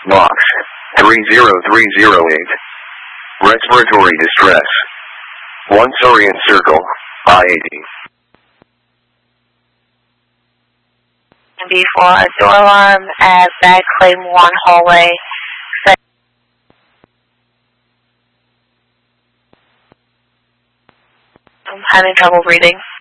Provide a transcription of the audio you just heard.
Box 30308. Respiratory distress. 1 Sorian Circle, I-80. B4, door alarm at Bag Claim 1 hallway. I'm having trouble reading.